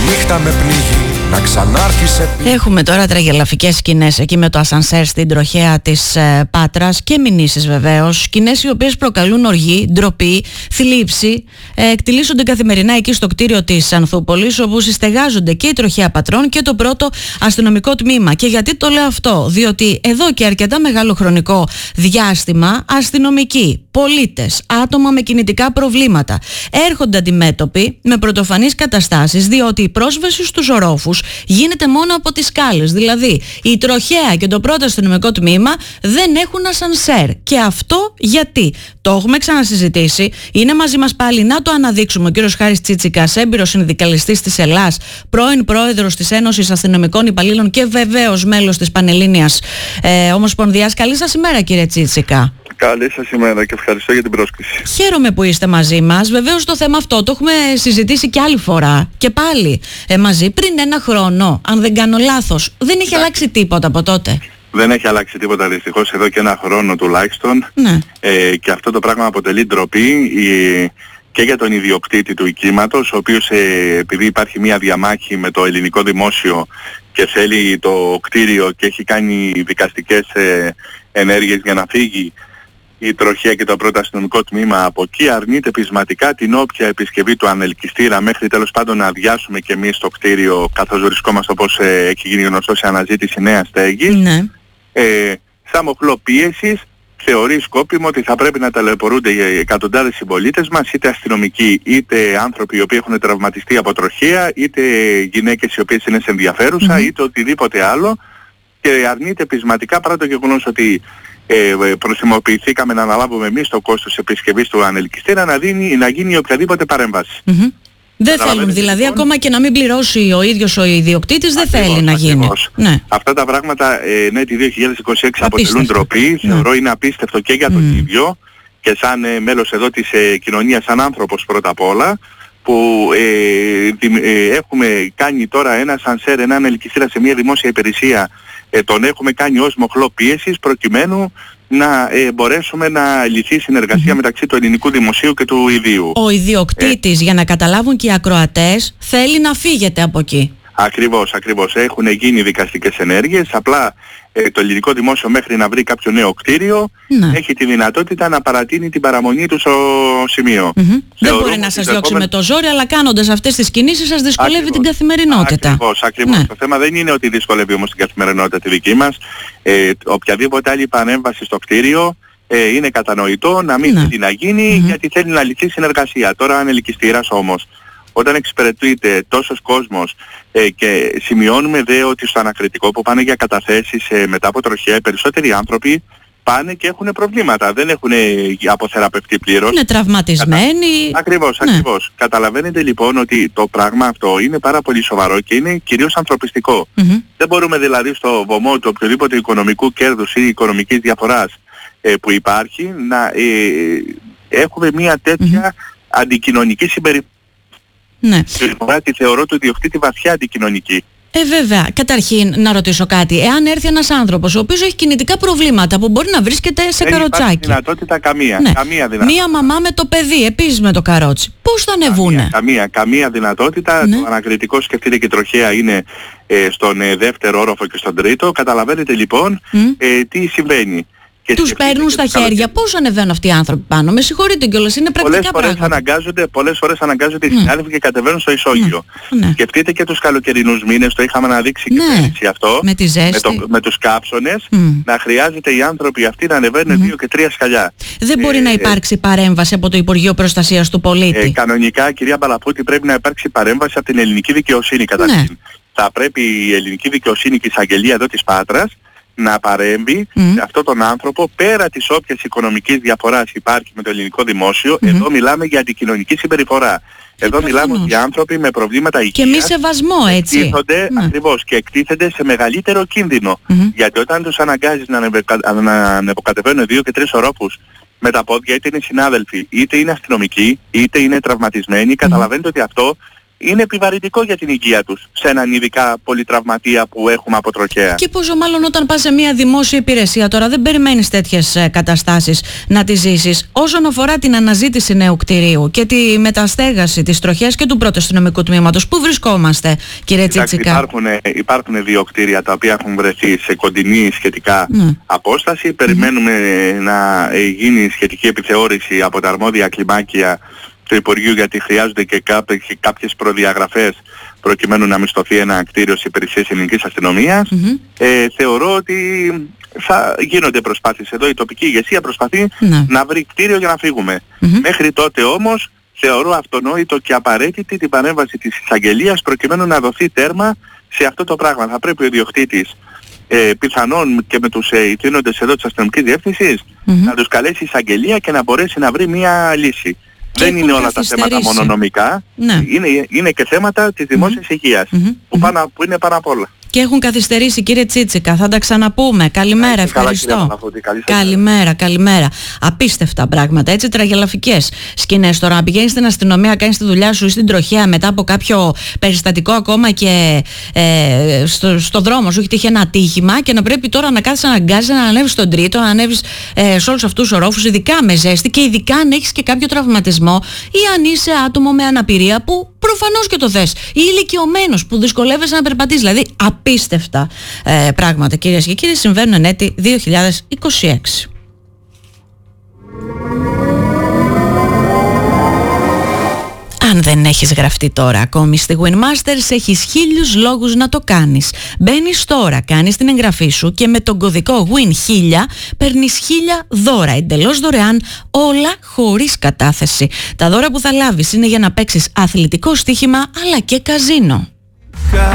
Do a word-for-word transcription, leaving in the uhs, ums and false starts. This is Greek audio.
νύχτα με πνίγει να ξανάρθει σε πι... Έχουμε τώρα τραγελαφικές σκηνές εκεί με το ασανσέρ στην τροχέα της ε, Πάτρας και μηνύσεις βεβαίως. Σκηνές οι οποίες προκαλούν οργή, ντροπή, θλίψη. Ε, εκτιλήσονται καθημερινά εκεί στο κτίριο της Ανθούπολης, όπου συστεγάζονται και η τροχέα Πατρών και το πρώτο αστυνομικό τμήμα. Και γιατί το λέω αυτό? Διότι εδώ και αρκετά μεγάλο χρονικό διάστημα αστυνομικοί, πολίτες, άτομα με κινητικά προβλήματα έρχονται αντιμέτωποι με πρωτοφανείς καταστάσεις, διότι η πρόσβαση στους ορόφους γίνεται μόνο από τις σκάλες. Δηλαδή η τροχέα και το πρώτο αστυνομικό τμήμα δεν έχουν ασανσέρ. Και αυτό γιατί? Το έχουμε ξανασυζητήσει. Είναι μαζί μας πάλι να το αναδείξουμε ο κύριος Χάρης Τσίτσικας, έμπειρος συνδικαλιστής της Ελλάς, πρώην πρόεδρος της Ένωσης Αστυνομικών Υπαλλήλων και βεβαίως μέλος της Πανελλήνιας ε, Ομοσπονδίας. Καλή σας ημέρα, κύριε Τσίτσικα. Καλή σας ημέρα και ευχαριστώ για την πρόσκληση. Χαίρομαι που είστε μαζί μας. Βεβαίως το θέμα αυτό το έχουμε συζητήσει και άλλη φορά και πάλι ε, μαζί πριν ένα χρόνο, αν δεν κάνω λάθος. Δεν έχει αλλάξει τίποτα από τότε? Δεν έχει αλλάξει τίποτα δυστυχώς εδώ και ένα χρόνο τουλάχιστον. Ναι. Ε, και αυτό το πράγμα αποτελεί ντροπή ε, και για τον ιδιοκτήτη του οικήματος, ο οποίος ε, επειδή υπάρχει μια διαμάχη με το ελληνικό δημόσιο και θέλει το κτίριο και έχει κάνει δικαστικές ε, ενέργειες για να φύγει η τροχέα και το πρώτο αστυνομικό τμήμα από εκεί, αρνείται πεισματικά την όποια επισκευή του ανελκυστήρα μέχρι τέλος πάντων να αδειάσουμε και εμείς το κτίριο, καθώς βρισκόμαστε, όπως ε, έχει γίνει γνωστό, σε αναζήτηση νέας στέγης. Ναι. Ε, σαν μοχλό πίεσης θεωρεί σκόπιμο ότι θα πρέπει να ταλαιπωρούνται οι εκατοντάδες συμπολίτες μας, είτε αστυνομικοί, είτε άνθρωποι οι οποίοι έχουν τραυματιστεί από τροχέα, είτε γυναίκες οι οποίες είναι σε ενδιαφέρουσα, mm-hmm. είτε οτιδήποτε άλλο, και αρνείται πεισματικά, παρά το γεγονός ότι ε, προσημοποιηθήκαμε να αναλάβουμε εμείς το κόστος επισκευής του ανελκυστήρα, να, δίνει, να γίνει οποιαδήποτε παρέμβαση. Mm-hmm. Δεν θέλουν δηλαδή, λοιπόν, ακόμα και να μην πληρώσει ο ίδιος ο ιδιοκτήτης, δεν ακριβώς, θέλει να γίνει. Ναι. Αυτά τα πράγματα ε, ναι, τη δύο χιλιάδες είκοσι έξι απίστευτο. αποτελούν ντροπή. Ναι. Θεωρώ είναι απίστευτο και για τον mm. ίδιο και σαν ε, μέλος εδώ της ε, κοινωνίας, σαν άνθρωπος πρώτα απ' όλα, που ε, δι, ε, έχουμε κάνει τώρα ένα σανσέρ, έναν ελκυστήρα σε μια δημόσια υπηρεσία, ε, τον έχουμε κάνει ως μοχλό πίεσης προκειμένου να ε, μπορέσουμε να λυθεί συνεργασία mm-hmm. μεταξύ του ελληνικού δημοσίου και του ιδίου. Ο ιδιοκτήτης, ε, για να καταλάβουν και οι ακροατές, θέλει να φύγετε από εκεί. Ακριβώς, ακριβώς. Έχουν γίνει δικαστικές ενέργειες, απλά ε, το ελληνικό δημόσιο μέχρι να βρει κάποιο νέο κτίριο ναι. έχει τη δυνατότητα να παρατείνει την παραμονή του στο σημείο. Mm-hmm. Δεν μπορεί να σας διώξει επόμενη... με το ζόρι, αλλά κάνοντας αυτές τις κινήσεις σας δυσκολεύει ακριβώς. την καθημερινότητα. Ακριβώς, ακριβώς. Ναι. Το θέμα δεν είναι ότι δυσκολεύει όμως την καθημερινότητα τη δική μας. Ε, οποιαδήποτε άλλη παρέμβαση στο κτίριο ε, είναι κατανοητό να μην ναι. θέλει να γίνει mm-hmm. γιατί θέλει να λυθεί συνεργασία. Τώρα αν ελκυστήρας όμως, όταν εξυπηρετείται τόσος κόσμος ε, και σημειώνουμε δε ότι στο ανακριτικό που πάνε για καταθέσεις ε, μετά από τροχέα, οι περισσότεροι άνθρωποι πάνε και έχουν προβλήματα. Δεν έχουν αποθεραπευτεί πλήρως. Είναι τραυματισμένοι. Κατα... Ακριβώς, ναι. ακριβώς. Καταλαβαίνετε λοιπόν ότι το πράγμα αυτό είναι πάρα πολύ σοβαρό και είναι κυρίως ανθρωπιστικό. Mm-hmm. Δεν μπορούμε δηλαδή στο βωμό του οποιοδήποτε οικονομικού κέρδους ή οικονομικής διαφοράς ε, που υπάρχει να ε, έχουμε μια τέτοια mm-hmm. αντικοινωνική συμπεριφορά. Ναι. Τη θεωρώ του ιδιοκτήτη βαθιά αντικοινωνική. Ε, βέβαια. καταρχήν να ρωτήσω κάτι. Εάν έρθει ένας άνθρωπος ο οποίος έχει κινητικά προβλήματα που μπορεί να βρίσκεται σε δεν καροτσάκι. Δεν υπάρχει δυνατότητα καμία. Ναι. καμία δυνατότητα. Μία μαμά με το παιδί επίσης με το καρότσι. Πώς θα ανεβούνε? Καμία, καμία, καμία δυνατότητα. Ναι. Το ανακριτικό, σκεφτείτε, και τροχέα είναι ε, στον ε, δεύτερο όροφο και στον τρίτο. Καταλαβαίνετε λοιπόν mm. ε, τι συμβαίνει. Τους παίρνουν στα χέρια. Πώς ανεβαίνουν αυτοί οι άνθρωποι πάνω? Με συγχωρείτε κιόλας, είναι πρακτικά πολλές φορές πράγματα. Αναγκάζονται, πολλές φορές αναγκάζονται οι mm. συνάδελφοι και κατεβαίνουν στο ισόγειο. Ναι. Σκεφτείτε και τους καλοκαιρινούς μήνες, το είχαμε αναδείξει ναι. και πέρυσι αυτό, με, τη ζέστη. με, το, με τους κάψονες, mm. να χρειάζεται οι άνθρωποι αυτοί να ανεβαίνουν mm-hmm. δύο και τρία σκαλιά. Δεν μπορεί ε, να υπάρξει παρέμβαση από το Υπουργείο Προστασίας του Πολίτη? Ε, κανονικά, κυρία Μπαλαπούτη, πρέπει να υπάρξει παρέμβαση από την ελληνική δικαιοσύνη καταρχήν. Ναι. Θα πρέπει η ελληνική δικαιοσύνη και η εισαγγελία εδώ της Πάτρας να παρέμβει mm. σε αυτόν τον άνθρωπο, πέρα της όποιας οικονομικής διαφοράς υπάρχει με το ελληνικό δημόσιο. Mm-hmm. Εδώ μιλάμε για αντικοινωνική συμπεριφορά. Και εδώ μιλάμε για άνθρωποι με προβλήματα υγείας. Και μη σεβασμό, έτσι. Εκτίθονται, ναι. ακριβώς, και εκτίθενται σε μεγαλύτερο κίνδυνο. Mm-hmm. Γιατί όταν τους αναγκάζεις να, ανεβεκα... να ανεβοκατεβαίνουν δύο και τρεις ορόφους με τα πόδια, είτε είναι συνάδελφοι, είτε είναι αστυνομικοί, είτε είναι τραυματισμένοι, mm-hmm. καταλαβαίνετε ότι αυτό είναι επιβαρυντικό για την υγεία τους σε έναν ειδικά πολυτραυματία που έχουμε από τροχέα. Και πόσο μάλλον όταν πας σε μια δημόσια υπηρεσία, τώρα δεν περιμένεις τέτοιες ε, καταστάσεις να τις ζήσεις. Όσον αφορά την αναζήτηση νέου κτηρίου και τη μεταστέγαση της τροχέας και του πρώτου αστυνομικού τμήματος, πού βρισκόμαστε, κύριε Τσίτσικα? Υπάρχουν, υπάρχουν δύο κτίρια τα οποία έχουν βρεθεί σε κοντινή σχετικά mm. απόσταση. Περιμένουμε mm. να γίνει σχετική επιθεώρηση από τα αρμόδια κλιμάκια του Υπουργείου, γιατί χρειάζονται και κάποιες προδιαγραφές προκειμένου να μισθωθεί ένα κτίριο στις υπηρεσίες ελληνικής αστυνομίας. Mm-hmm. Ε, θεωρώ ότι θα γίνονται προσπάθειες εδώ. Η τοπική ηγεσία προσπαθεί mm-hmm. να βρει κτίριο για να φύγουμε. Mm-hmm. Μέχρι τότε όμως θεωρώ αυτονόητο και απαραίτητη την παρέμβαση της εισαγγελίας προκειμένου να δοθεί τέρμα σε αυτό το πράγμα. Θα πρέπει ο ιδιοκτήτης ε, πιθανόν και με τους ε, ηθήνοντες εδώ της αστυνομικής διεύθυνσης mm-hmm. να τους καλέσει η εισαγγελία και να μπορέσει να βρει μια λύση. Και δεν είναι όλα τα θέματα μόνο νομικά, ναι. είναι, είναι και θέματα της δημόσιας mm-hmm. υγείας, mm-hmm. Που, πάνω, που είναι πάνω απ' όλα. Και έχουν καθυστερήσει, κύριε Τσίτσικα, θα τα ξαναπούμε. Καλημέρα, ευχαριστώ. Καλημέρα, καλημέρα. Απίστευτα πράγματα, έτσι, τραγελαφικές σκηνές. Τώρα να πηγαίνεις στην αστυνομία, κάνεις τη δουλειά σου ή στην τροχέα μετά από κάποιο περιστατικό ακόμα και ε, στο, στο δρόμο σου έχει τύχει ένα ατύχημα και να πρέπει τώρα να κάθεσαι να αναγκάζεσαι να ανέβεις στον τρίτο, να ανέβεις ε, σε όλους αυτούς τους ορόφους, ειδικά με ζέστη και ειδικά αν έχεις και κάποιο τραυματισμό ή αν είσαι άτομο με αναπηρία που προφανώς και το θες, ή ηλικιωμένος που δυσκολεύεσαι να περπατήσεις. Δηλαδή απίστευτα ε, πράγματα, κυρίες και κύριοι, συμβαίνουν εν έτη δύο χιλιάδες είκοσι έξι. Αν δεν έχεις γραφτεί τώρα ακόμη στη Winmasters, έχεις χίλιους λόγους να το κάνεις. Μπαίνεις τώρα, κάνεις την εγγραφή σου και με τον κωδικό γουίν χίλια παίρνεις χίλια δώρα, εντελώς δωρεάν, όλα χωρίς κατάθεση. Τα δώρα που θα λάβεις είναι για να παίξεις αθλητικό στοίχημα αλλά και καζίνο.